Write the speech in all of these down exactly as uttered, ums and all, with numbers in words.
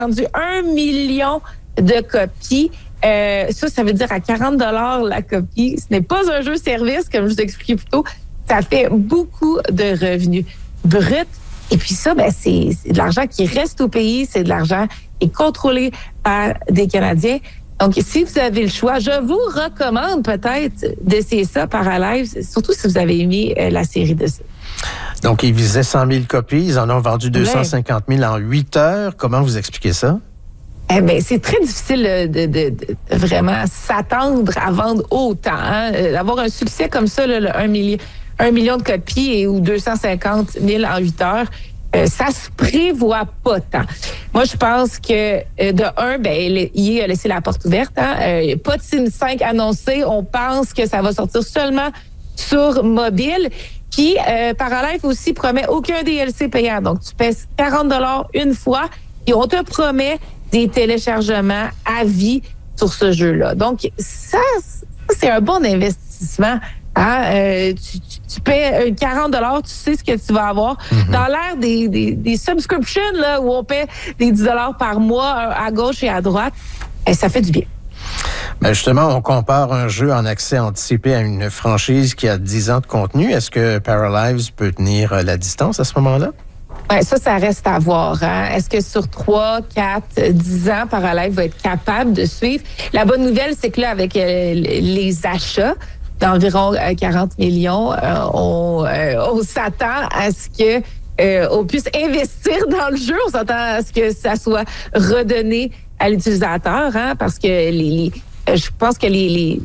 vendu un million de copies. Euh, ça, ça veut dire à quarante dollars la copie. Ce n'est pas un jeu-service, comme je vous expliquais plus tôt. Ça fait beaucoup de revenus bruts. Et puis ça, ben, c'est, c'est de l'argent qui reste au pays. C'est de l'argent qui est contrôlé par des Canadiens. Donc, si vous avez le choix, je vous recommande peut-être d'essayer ça, Paralive, surtout si vous avez aimé euh, la série de ça. Donc, ils visaient cent mille copies. Ils en ont vendu deux cent cinquante mille en huit heures. Comment vous expliquez ça? Eh bien, c'est très difficile de, de, de vraiment s'attendre à vendre autant. Hein? D'avoir un succès comme ça, là, le un, million, un million de copies et, ou deux cent cinquante mille en huit heures, euh, ça se prévoit pas tant. Moi, je pense que, euh, de un, ben, I A a laissé la porte ouverte. Hein? Euh, pas de Sims cinq annoncé. On pense que ça va sortir seulement sur mobile. Puis, euh, Paralive aussi promet aucun D L C payant. Donc, tu payes quarante dollars une fois et on te promet des téléchargements à vie sur ce jeu-là. Donc, ça, c'est un bon investissement. Hein? Euh, tu, tu, tu paies quarante dollars, tu sais ce que tu vas avoir. Mm-hmm. Dans l'ère des, des, des subscriptions, là, où on paie des dix dollars par mois à gauche et à droite, eh, ça fait du bien. Ben justement, on compare un jeu en accès anticipé à une franchise qui a dix ans de contenu. Est-ce que Paralive peut tenir la distance à ce moment-là? Ouais, ça, ça reste à voir. Hein? Est-ce que sur trois, quatre, dix ans, Paralive va être capable de suivre? La bonne nouvelle, c'est que là, avec euh, les achats d'environ euh, quarante millions, euh, on, euh, on s'attend à ce que euh, on puisse investir dans le jeu. On s'attend à ce que ça soit redonné à l'utilisateur, hein? Parce que les, les je pense que les, les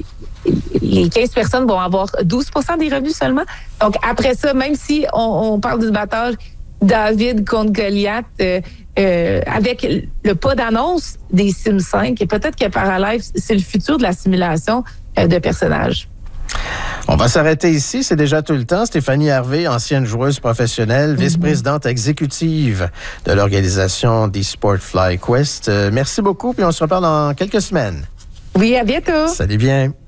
les quinze personnes vont avoir douze pour cent des revenus seulement. Donc, après ça, même si on, on parle d'une bataille David contre Goliath, euh, euh, avec le pas d'annonce des Sims cinq, et peut-être que Paralive, c'est le futur de la simulation euh, de personnages. On va s'arrêter ici, c'est déjà tout le temps. Stéphanie Harvey, ancienne joueuse professionnelle, mm-hmm. vice-présidente exécutive de l'organisation d'eSport FlyQuest. Euh, merci beaucoup, puis on se reparle dans quelques semaines. Oui, à bientôt. Salut bien.